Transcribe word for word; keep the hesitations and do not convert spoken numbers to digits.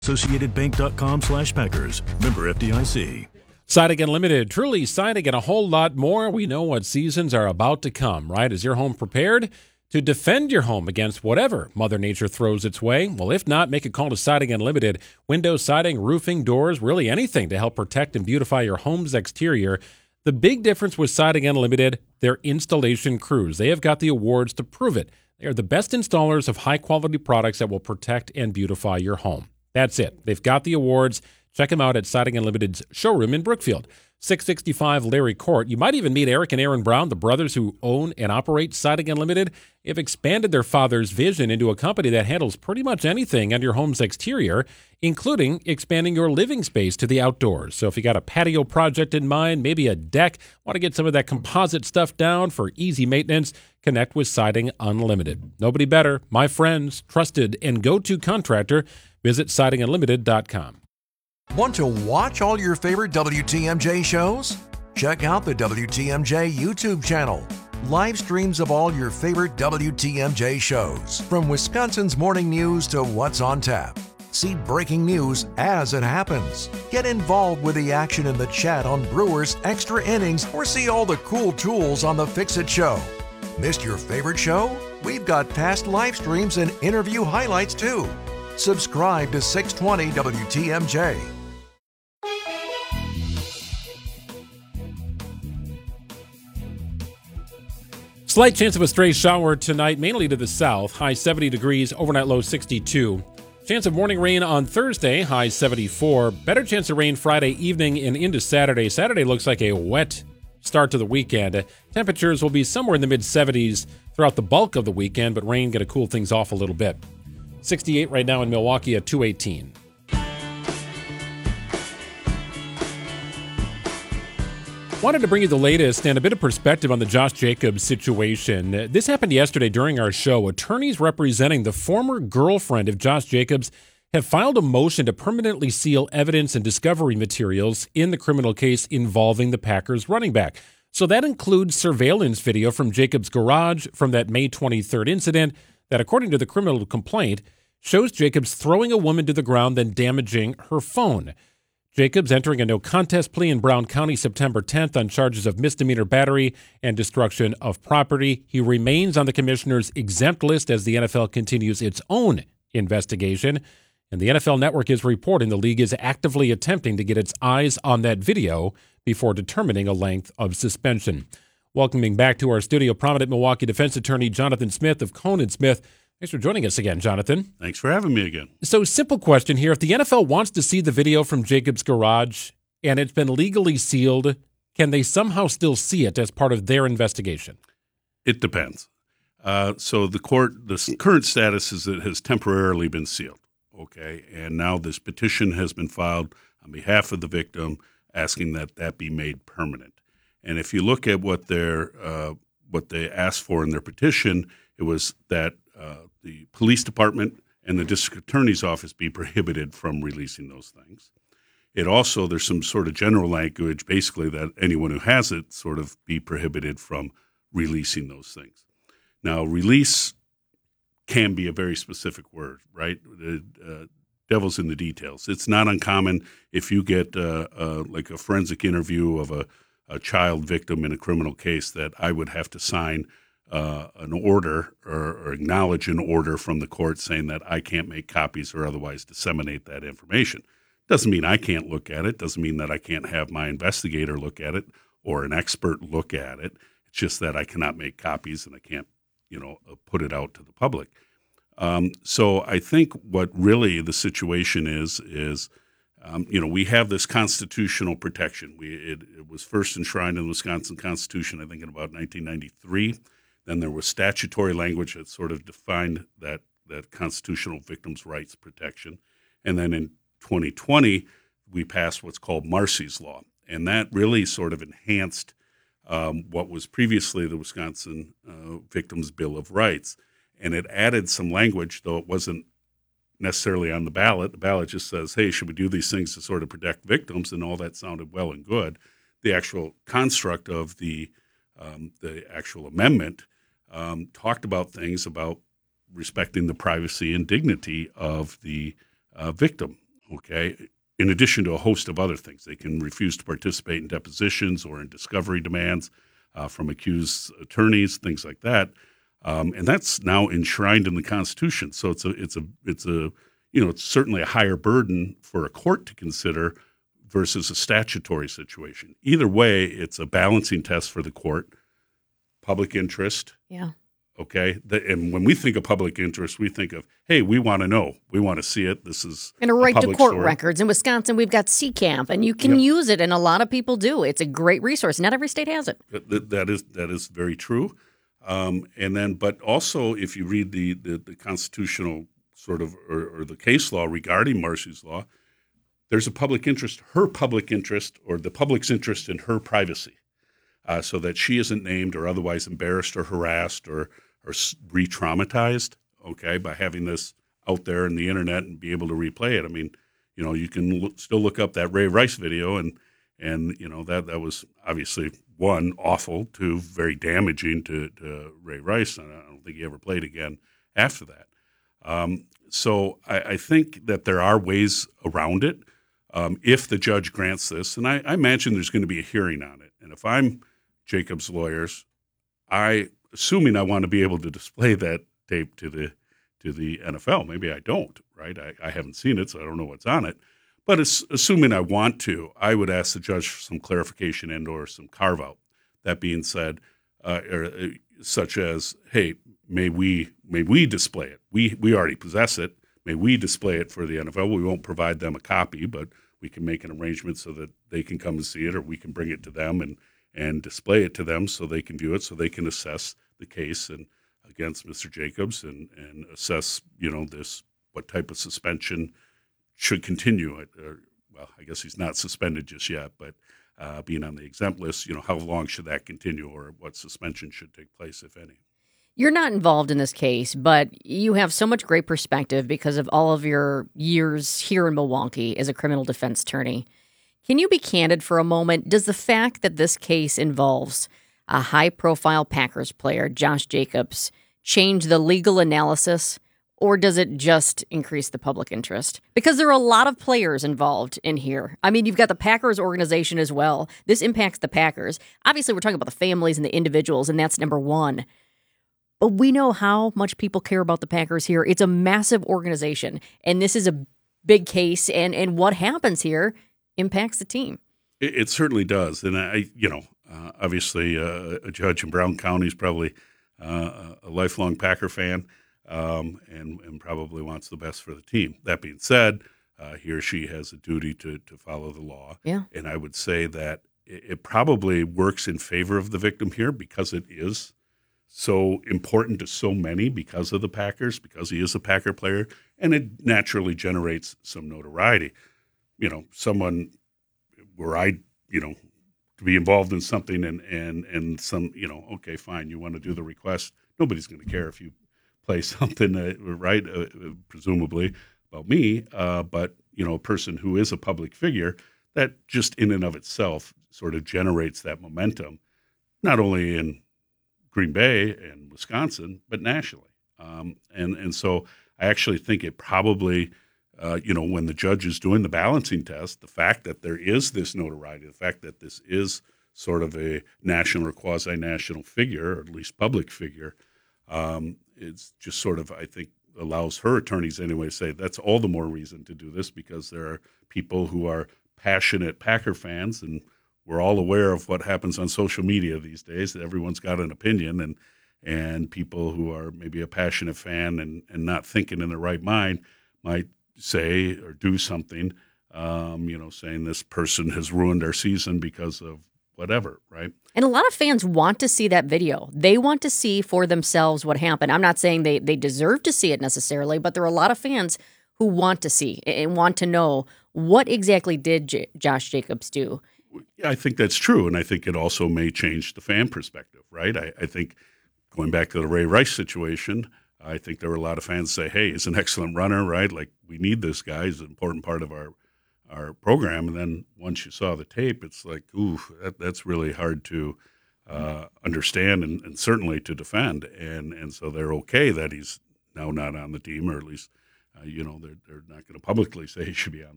AssociatedBank.com slash Packers. Member F D I C. Siding Unlimited, truly siding and a whole lot more. We know what seasons are about to come, right? Is your home prepared to defend your home against whatever Mother Nature throws its way? Well, if not, make a call to Siding Unlimited. Window siding, roofing, doors, really anything to help protect and beautify your home's exterior. The big difference with Siding Unlimited, their installation crews. They have got the awards to prove it. They are the best installers of high-quality products that will protect and beautify your home. That's it. They've got the awards. Check them out at Siding Unlimited's showroom in Brookfield, six sixty-five Larry Court. You might even meet Eric and Aaron Brown, the brothers who own and operate Siding Unlimited. They've expanded their father's vision into a company that handles pretty much anything on your home's exterior, including expanding your living space to the outdoors. So if you got a patio project in mind, maybe a deck, want to get some of that composite stuff down for easy maintenance, connect with Siding Unlimited. Nobody better, my friends, trusted and go-to contractor. Visit siding unlimited dot com. Want to watch all your favorite W T M J shows? Check out the W T M J YouTube channel. Live streams of all your favorite W T M J shows, from Wisconsin's morning news to what's on tap. See breaking news as it happens. Get involved with the action in the chat on Brewers Extra Innings, or see all the cool tools on the Fix-It Show. Missed your favorite show? We've got past live streams and interview highlights too. Subscribe to six twenty W T M J. Slight chance of a stray shower tonight, mainly to the south. High seventy degrees, overnight low sixty-two. Chance of morning rain on Thursday, high seventy-four. Better chance of rain Friday evening and into Saturday. Saturday looks like a wet start to the weekend. Temperatures will be somewhere in the mid seventies throughout the bulk of the weekend, but rain going to cool things off a little bit. sixty-eight right now in Milwaukee at two eighteen. Wanted to bring you the latest and a bit of perspective on the Josh Jacobs situation. This happened yesterday during our show. Attorneys representing the former girlfriend of Josh Jacobs have filed a motion to permanently seal evidence and discovery materials in the criminal case involving the Packers running back. So that includes surveillance video from Jacobs' garage from that May twenty-third incident that, according to the criminal complaint, shows Jacobs throwing a woman to the ground, then damaging her phone. Jacobs entering a no-contest plea in Brown County September tenth on charges of misdemeanor battery and destruction of property. He remains on the commissioner's exempt list as the N F L continues its own investigation. And the N F L Network is reporting the league is actively attempting to get its eyes on that video before determining a length of suspension. Welcoming back to our studio, prominent Milwaukee defense attorney Jonathan Smith of Cohn and Smith. Thanks for joining us again, Jonathan. Thanks for having me again. So, simple question here. If the N F L wants to see the video from Jacobs' garage and it's been legally sealed, can they somehow still see it as part of their investigation? It depends. Uh, so the court, the current status is that it has temporarily been sealed, okay? And now this petition has been filed on behalf of the victim asking that that be made permanent. And if you look at what they're, uh, what they asked for in their petition, it was that uh, the police department and the district attorney's office be prohibited from releasing those things. It also, there's some sort of general language, basically, that anyone who has it sort of be prohibited from releasing those things. Now, release can be a very specific word, right? The uh, devil's in the details. It's not uncommon if you get uh, uh, like a forensic interview of a, a child victim in a criminal case that I would have to sign Uh, an order or, or acknowledge an order from the court saying that I can't make copies or otherwise disseminate that information. Doesn't mean I can't look at it. Doesn't mean that I can't have my investigator look at it or an expert look at it. It's just that I cannot make copies and I can't, you know, put it out to the public. Um, so I think what really the situation is, is, um, you know, we have this constitutional protection. We it, it was first enshrined in the Wisconsin Constitution, I think, in about nineteen ninety-three. Then there was statutory language that sort of defined that, that constitutional victims' rights protection. And then in twenty twenty, we passed what's called Marsy's Law. And that really sort of enhanced um, what was previously the Wisconsin uh, Victims' Bill of Rights. And it added some language, though it wasn't necessarily on the ballot. The ballot just says, hey, should we do these things to sort of protect victims? And all that sounded well and good. The actual construct of the um, the actual amendment Um, talked about things about respecting the privacy and dignity of the uh, victim. okay, in addition to a host of other things. They can refuse to participate in depositions or in discovery demands uh, from accused attorneys, things like that. Um, and that's now enshrined in the Constitution. So it's a, it's a, it's a, you know, it's certainly a higher burden for a court to consider versus a statutory situation. Either way, it's a balancing test for the court. Public interest. Yeah. Okay. The, and when we think of public interest, we think of, hey, we want to know. We want to see it. This is and a right a to court story. records. In Wisconsin, we've got C CAMP, and you can Yep. use it, and a lot of people do. It's a great resource. Not every state has it. That, that is that is very true. Um, and then, but also, if you read the the, the constitutional sort of or, or the case law regarding Marcy's law, there's a public interest, her public interest, or the public's interest in her privacy. Uh, so that she isn't named or otherwise embarrassed or harassed or or re-traumatized, okay, by having this out there in the internet and be able to replay it. I mean, you know, you can look, still look up that Ray Rice video, and and you know that that was obviously one awful, two very damaging to, to Ray Rice, and I don't think he ever played again after that. Um, so I, I think that there are ways around it um, if the judge grants this, and I, I imagine there's going to be a hearing on it. And if I'm Jacobs' lawyers, I, assuming I want to be able to display that tape to the to the N F L, maybe I don't, right? I, I haven't seen it, so I don't know what's on it. But it's, assuming I want to, I would ask the judge for some clarification and or some carve-out. That being said, uh, or, uh, such as, hey, may we may we display it? We we already possess it. May we display it for the N F L? We won't provide them a copy, but we can make an arrangement so that they can come and see it, or we can bring it to them and and display it to them so they can view it, so they can assess the case and against Mister Jacobs and, and assess, you know, this, what type of suspension should continue. It, or, well, I guess he's not suspended just yet, but uh, being on the exempt list, you know, how long should that continue or what suspension should take place, if any? You're not involved in this case, but you have so much great perspective because of all of your years here in Milwaukee as a criminal defense attorney. Can you be candid for a moment? Does the fact that this case involves a high-profile Packers player, Josh Jacobs, change the legal analysis, or does it just increase the public interest? Because there are a lot of players involved in here. I mean, you've got the Packers organization as well. This impacts the Packers. Obviously, we're talking about the families and the individuals, and that's number one. But we know how much people care about the Packers here. It's a massive organization, and this is a big case, and, and what happens here impacts the team. It, it certainly does. And I, you know, uh, obviously uh, a judge in Brown County is probably uh, a lifelong Packer fan um, and, and probably wants the best for the team. That being said, uh, he or she has a duty to, to follow the law. Yeah. And I would say that it, it probably works in favor of the victim here because it is so important to so many because of the Packers, because he is a Packer player, and it naturally generates some notoriety. You know, someone where I, you know, to be involved in something and, and, and some, you know, okay, fine, you want to do the request. Nobody's going to care if you play something, uh, right, uh, presumably about me. Uh, but, you know, a person who is a public figure, that just in and of itself sort of generates that momentum, not only in Green Bay and Wisconsin, but nationally. Um, and, and so I actually think it probably, uh, you know, when the judge is doing the balancing test, the fact that there is this notoriety, the fact that this is sort of a national or quasi-national figure, or at least public figure, um, it's just sort of, I think, allows her attorneys anyway to say that's all the more reason to do this because there are people who are passionate Packer fans, and we're all aware of what happens on social media these days. Everyone's got an opinion, and and people who are maybe a passionate fan and, and not thinking in the right mind might say or do something, um, you know, saying this person has ruined our season because of whatever, right? And a lot of fans want to see that video. They want to see for themselves what happened. I'm not saying they, they deserve to see it necessarily, but there are a lot of fans who want to see and want to know what exactly did J- Josh Jacobs do. Yeah, I think that's true, and I think it also may change the fan perspective, right? I, I think going back to the Ray Rice situation, I think there were a lot of fans say, hey, he's an excellent runner, right? Like, we need this guy. He's an important part of our our program. And then once you saw the tape, it's like, ooh, that, that's really hard to uh, understand and, and certainly to defend. And and so they're okay that he's now not on the team, or at least, uh, you know, they're, they're not going to publicly say he should be on